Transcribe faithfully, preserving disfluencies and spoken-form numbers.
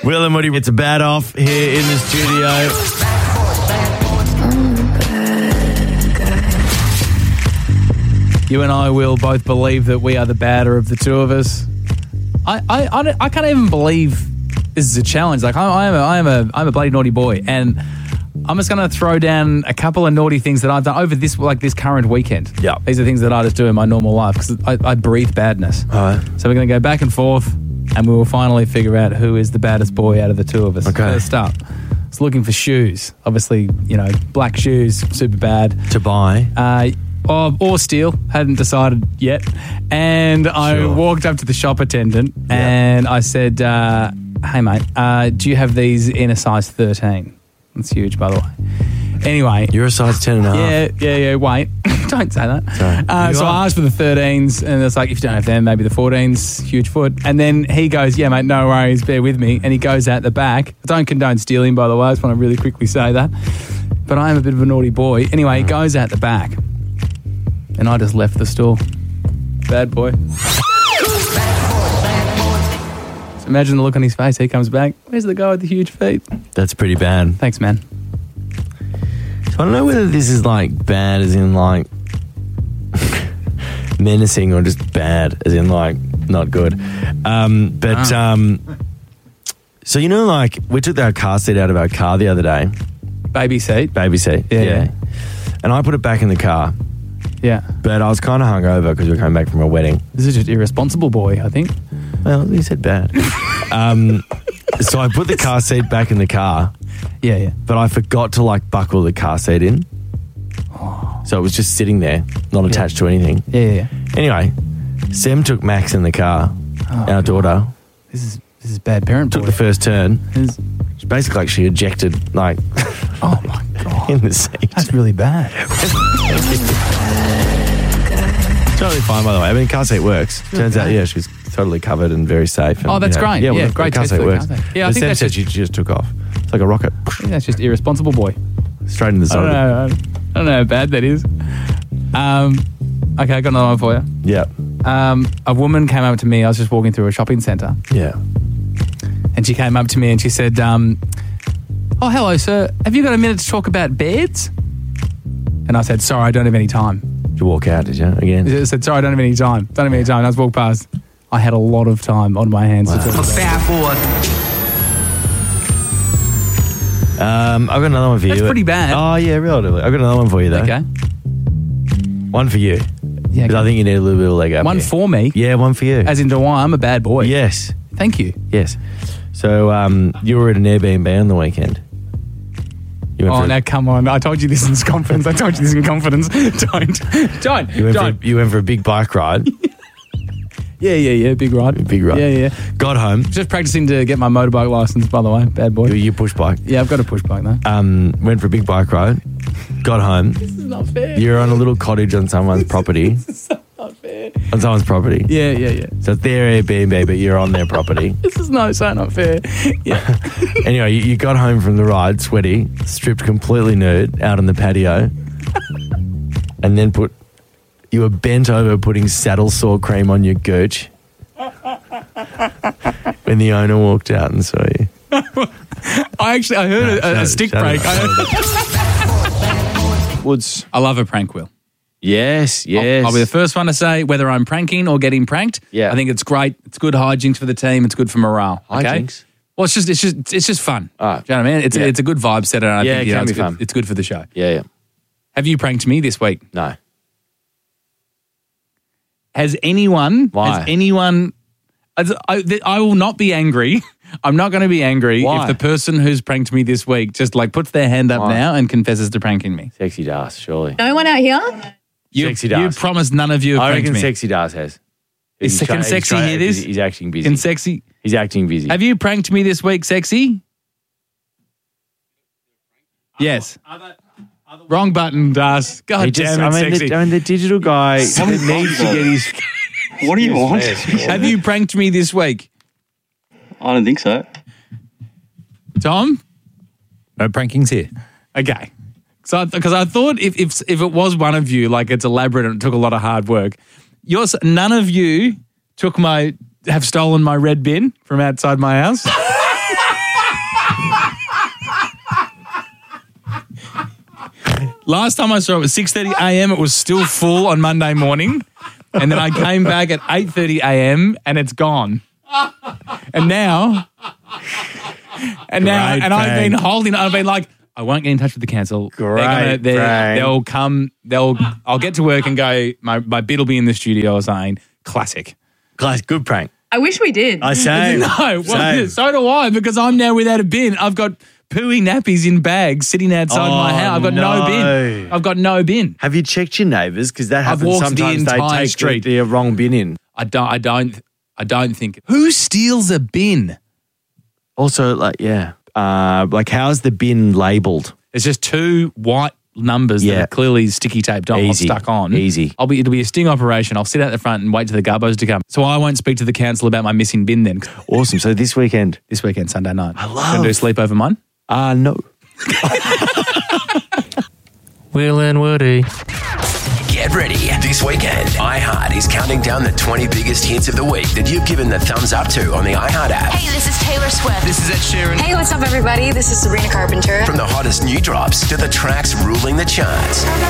Will and Woody, it's a bad off here in the studio. You and I will both believe that we are the badder of the two of us. I, I, I, don't- I can't even believe this is a challenge. Like I, I am a, I am a, I'm a bloody naughty boy, and I'm just going to throw down a couple of naughty things that I've done over this, like this current weekend. Yeah, these are things that I just do in my normal life because I, I breathe badness. All right. So we're going to go back and forth, and we will finally figure out who is the baddest boy out of the two of us. Okay. First up, it's looking for shoes. Obviously, you know, black shoes, super bad to buy. Uh, or, or steal, hadn't decided yet. And I Sure. walked up to the shop attendant and I said, uh, hey mate, uh, do you have these in a size thirteen? That's huge, by the way. Anyway. You're a size ten and a half. Yeah, yeah, yeah, wait. Don't say that. Sorry. Uh, You so are. I asked for the thirteens and it's like, if you don't have them, maybe the fourteens, huge foot. And then he goes, yeah mate, no worries, bear with me. And he goes out the back. I don't condone stealing, by the way. I just want to really quickly say that. But I am a bit of a naughty boy. Anyway, he goes out the back. And I just left the store. Bad boy. So imagine the look on his face. He comes back. Where's the guy with the huge feet? That's pretty bad. Thanks, man. So I don't know whether this is like bad as in like menacing or just bad as in like not good. Um, but Ah. um, so you know, like we took our car seat out of our car the other day. Baby seat. Baby seat. Yeah, yeah. And I put it back in the car. Yeah. But I was kind of hungover because we were coming back from a wedding. This is just irresponsible boy, I think. Well, he said bad. um, so I put the car seat back in the car. Yeah, yeah. But I forgot to like buckle the car seat in. So it was just sitting there, not attached to anything. Yeah, yeah, yeah. Anyway, Sam took Max in the car, our daughter. This is this is bad parent. Took boy. the first turn. This- It's basically like she ejected, like, oh my God. in the seat. That's really bad. Totally fine, by the way. I mean, car seat works. Turns out, yeah, she's totally covered and very safe. And, Oh, that's you know, great. Yeah, well, Yeah, the great car test seat for the works. car seat. Yeah, I But think Sam that's said just- she just took off. It's like a rocket. I think that's just irresponsible boy. Straight in the I don't side. know. I don't know how bad that is. Um, okay, I got another one for you. Yeah. Um, a woman came up to me. I was just walking through a shopping centre. Yeah. And she came up to me and she said, um, oh, hello, sir. Have you got a minute to talk about beds? And I said, sorry, I don't have any time. Did you walk out, did you, again? I said, sorry, I don't have any time. Don't have any time. And I just walked past. I had a lot of time on my hands. Wow. To talk about. Um, I've got another one for you. That's pretty bad. Oh, yeah, relatively. I've got another one for you, though. Okay. One for you. Yeah, Because I think you need a little bit of leg up One here. for me? Yeah, one for you. As in, do I? I'm a bad boy. Yes. Thank you. Yes. So um, you were at an Airbnb on the weekend. You went Oh, for a- now come on. I told you this in confidence. I told you this in confidence. Don't. Don't. You went, for Don't. a, you went for a big bike ride. Yeah, yeah, yeah. Big ride. Big ride. Yeah, yeah. Got home. Just practicing to get my motorbike license, by the way. Bad boy. You, you push bike. Yeah, I've got a push bike though. Um, went for a big bike ride. Got home. This is not fair. You're on a little cottage on someone's property. This is not fair. On someone's property. Yeah, yeah, yeah. So it's their Airbnb, but you're on their property. This is no, so not fair. Yeah. Anyway, you, you got home from the ride, sweaty, stripped completely nude, out on the patio, and then put. You were bent over putting saddle sore cream on your gooch. When the owner walked out and saw you. I actually I heard No, a, a shut it, stick shut break. it, I, heard- Woods. I love a prank, Will. Yes, I'll, yes. I'll be the first one to say whether I'm pranking or getting pranked. Yeah. I think it's great. It's good hijinks for the team. It's good for morale. Okay? Hijinks? Well, it's just it's just it's just fun. Ah. Do you know what I mean? It's Yeah. it's a good vibe setter. And I Yeah, think, it you know, can it's be good, fun. It's good for the show. Yeah, yeah. Have you pranked me this week? No. Has anyone? Why? Has anyone? I, I, I will not be angry. I'm not going to be angry Why? if the person who's pranked me this week just like puts their hand up Why? now and confesses to pranking me. Sexy Das, surely. No one out here? You, Sexy you Das. promised none of you have I pranked reckon me. Sexy Das has. Is He's can try- Sexy he's try- hear this? He's, he's acting busy. Can Sexy? He's acting busy. Have you pranked me this week, Sexy? Yes. Wrong button, Das. God He damn just- it, I mean, Sexy. the, I mean, the digital guy that needs to get his... What do you want? Have you pranked me this week? I don't think so. Tom? No prankings here. Okay. So, because I thought if, if if it was one of you, like it's elaborate and it took a lot of hard work. Yours, none of you took my have stolen my red bin from outside my house. Last time I saw it was six thirty a.m. It was still full on Monday morning. And then I came back at eight thirty a.m. and it's gone. And now, and now, Great and I've prank. been holding, I've been like, I won't get in touch with the council. Great They're gonna, they're, prank. they'll come, they'll, I'll get to work and go, my, my bid will be in the studio or something. Classic. Guys, good prank. I wish we did. I say. No, well, Same. so do I, because I'm now without a bin. I've got pooey nappies in bags sitting outside Oh, my house. I've got no. no. bin. I've got no bin. Have you checked your neighbours? Because that I've happens walked the sometimes. They entire take street. the, the wrong bin in. I don't. I don't. I don't think. Who steals a bin? Also, like, yeah. Uh, like, how's the bin labelled? It's just two white numbers Yeah. that are clearly sticky taped on, Easy. stuck on. Easy. I'll be. It'll be a sting operation. I'll sit out the front and wait for the gubbos to come. So I won't speak to the council about my missing bin then. Awesome. So this weekend? This weekend, Sunday night. I love- Gonna do a sleepover mine. Uh, no. Will and Woody. Get ready. This weekend, iHeart is counting down the twenty biggest hits of the week that you've given the thumbs up to on the iHeart app. Hey, this is Taylor Swift. This is Ed Sheeran. Hey, what's up, everybody? This is Sabrina Carpenter. From the hottest new drops to the tracks ruling the charts.